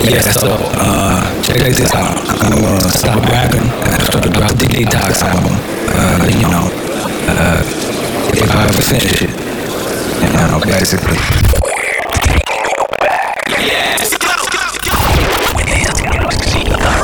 Yeah, so check this out. I'm gonna stop rapping and start to drop the Detox album. If I ever finish it, basically.